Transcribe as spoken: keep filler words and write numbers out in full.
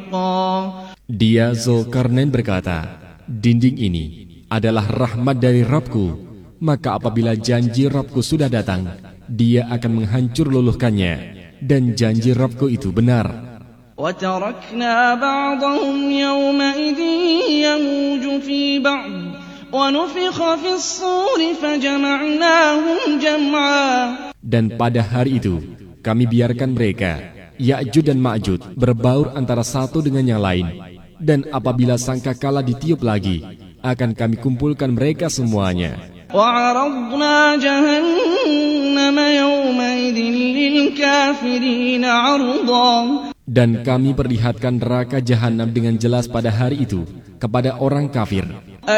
حقا. Dia Zulkarnain berkata, dinding ini adalah rahmat dari Rabbku, maka apabila janji Rabbku sudah datang, dia akan menghancur luluhkannya, dan janji Rabbku itu benar. وَتَرَكْنَا بَعْضَهُمْ يَوْمَئِذٍ يَمُوجُ فِي بَعْضٍ وَنُفِخَ فِي الصُّورِ فَجَمَعْنَاهُمْ جَمْعًا. Dan pada hari itu kami biarkan mereka, Ya'juj dan Ma'juj, berbaur antara satu dengan yang lain, dan apabila sangkakala ditiup lagi, akan kami kumpulkan mereka semuanya. وَعَرَضْنَا جَهَنَّمَ يَوْمَئِذٍ لِلْكَافِرِينَ عَرْضًا. Dan kami perlihatkan neraka Jahannam dengan jelas pada hari itu kepada orang kafir.